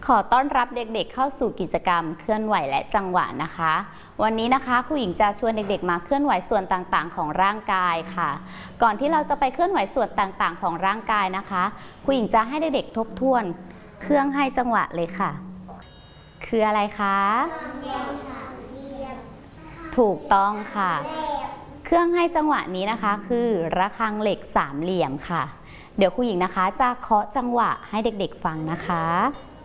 ขอต้อนรับเด็กๆเข้าสู่กิจกรรมเคลื่อนไหวและจังหวะนะคะวันนี้นะคะครูหญิงจะชวนเด็กๆมาเคลื่อนไหวส่วนต่างๆของร่างกายค่ะก่อนที่เราจะไปเคลื่อนไหวส่วนต่างๆของร่างกายนะคะครูหญิงจะให้เด็กๆทบทวนเครื่องให้จังหวะเลยค่ะคืออะไรคะถูกต้องค่ะเครื่องให้จังหวะนี้นะคะคือระฆังเหล็กสามเหลี่ยมค่ะเดี๋ยวครูหญิงนะคะจะเคาะจังหวะให้เด็กๆฟังนะคะ